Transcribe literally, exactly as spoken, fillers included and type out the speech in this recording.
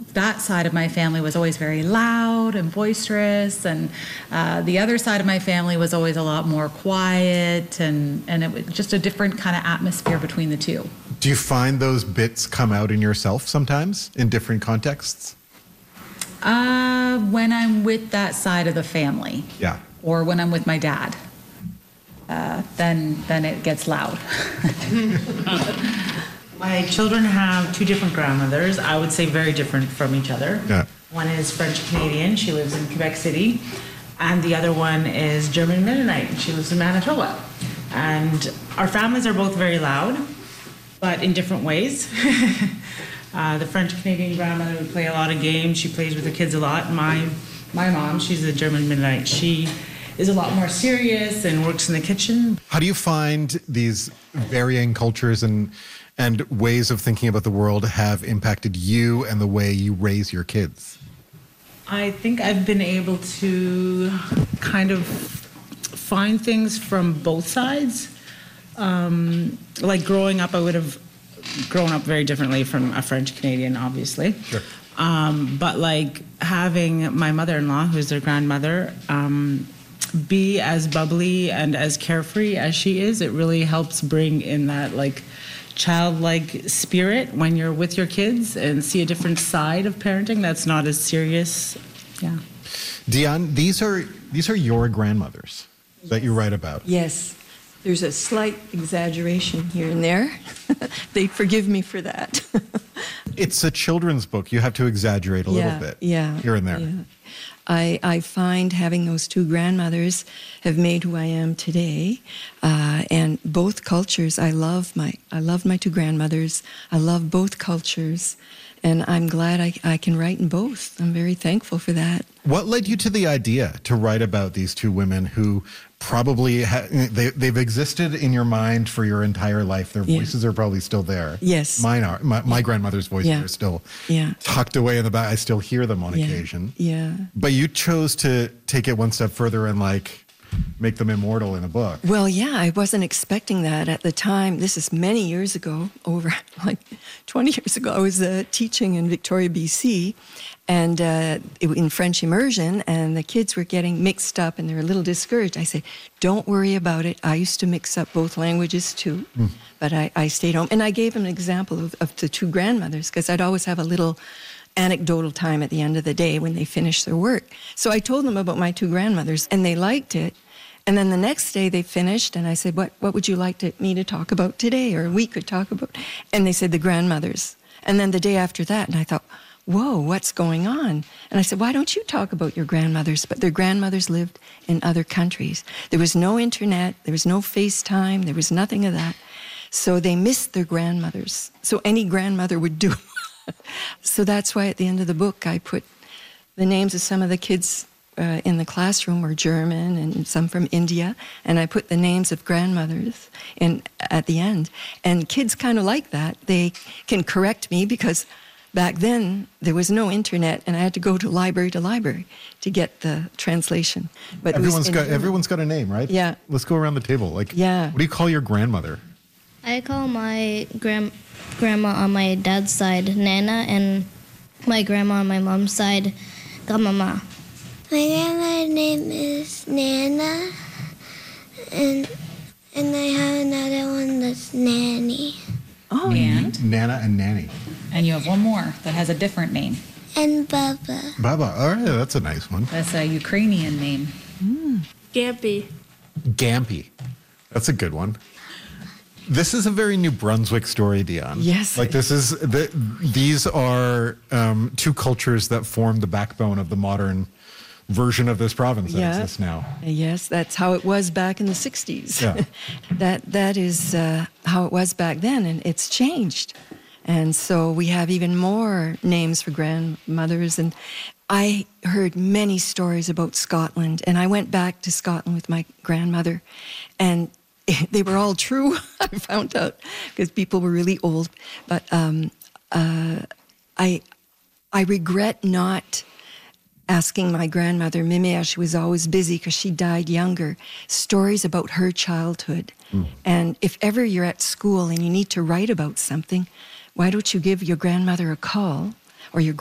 that side of my family was always very loud and boisterous, and uh, the other side of my family was always a lot more quiet, and, and it was just a different kind of atmosphere between the two. Do you find those bits come out in yourself sometimes in different contexts? Uh, when I'm with that side of the family. Yeah. Or when I'm with my dad. Uh, then, then it gets loud. My children have two different grandmothers. I would say very different from each other. Yeah. One is French-Canadian. She lives in Quebec City. And the other one is German Mennonite. She lives in Manitoba. And our families are both very loud, but in different ways. uh, the French-Canadian grandmother would play a lot of games. She plays with the kids a lot. My, my mom, she's a German Mennonite. She is a lot more serious and works in the kitchen. How do you find these varying cultures and and ways of thinking about the world have impacted you and the way you raise your kids? I think I've been able to kind of find things from both sides. Um, like growing up, I would have grown up very differently from a French Canadian, obviously. Sure. Um, but like having my mother-in-law, who's their grandmother, um, be as bubbly and as carefree as she is, it really helps bring in that like childlike spirit when you're with your kids and see a different side of parenting that's not as serious. Yeah. Dion, these are these are your grandmothers that you write about. Yes. There's a slight exaggeration here and there. They forgive me for that. It's a children's book. You have to exaggerate a yeah, little bit yeah, here and there. Yeah. I, I find having those two grandmothers have made who I am today, uh, and both cultures. I love my I love my two grandmothers. I love both cultures, and I'm glad I, I can write in both. I'm very thankful for that. What led you to the idea to write about these two women who probably ha- they they've existed in your mind for your entire life? Their Yeah. voices are probably still there. Yes. Mine are. My, my grandmother's voices Yeah. are still Yeah. tucked away in the back. I still hear them on Yeah. occasion. Yeah. But you chose to take it one step further and like make them immortal in a book. Well, yeah, I wasn't expecting that at the time. This is many years ago, over like twenty years ago. I was uh, teaching in Victoria, B C, and uh, in French immersion, and the kids were getting mixed up and they were a little discouraged. I said, don't worry about it. I used to mix up both languages too, mm. but I, I stayed home. And I gave them an example of, of the two grandmothers, because I'd always have a little anecdotal time at the end of the day when they finished their work. So I told them about my two grandmothers, and they liked it. And then the next day they finished, and I said, what, what would you like to, me to talk about today, or we could talk about? And they said, the grandmothers. And then the day after that, and I thought, whoa, what's going on? And I said, why don't you talk about your grandmothers? But their grandmothers lived in other countries. There was no internet, there was no FaceTime, there was nothing of that. So they missed their grandmothers. So any grandmother would do. So that's why at the end of the book, I put the names of some of the kids uh, in the classroom were German and some from India, and I put the names of grandmothers in at the end. And kids kind of like that. They can correct me because back then there was no internet, and I had to go to library to library to get the translation. But everyone's got German. everyone's got a name, right? Yeah. Let's go around the table. Like, yeah. What do you call your grandmother? I call my grand grandma on my dad's side Nana, and my grandma on my mom's side Gamama. My grandma's name is Nana, and and I have another one that's Nanny. Oh, And? Nana and Nanny. And you have one more that has a different name. And Baba. Baba. All right, that's a nice one. That's a Ukrainian name. Mm. Gampy. Gampy. That's a good one. This is a very New Brunswick story, Dion. Yes. Like this is, the, these are um, two cultures that form the backbone of the modern version of this province that Yeah. exists now. Yes, that's how it was back in the sixties. Yeah. that that is uh, how it was back then, and it's changed. And so we have even more names for grandmothers. And I heard many stories about Scotland, and I went back to Scotland with my grandmother, and they were all true, I found out, because people were really old. But um, uh, I, I regret not asking my grandmother, Mimea, she was always busy because she died younger, stories about her childhood. Mm. And if ever you're at school and you need to write about something, why don't you give your grandmother a call or your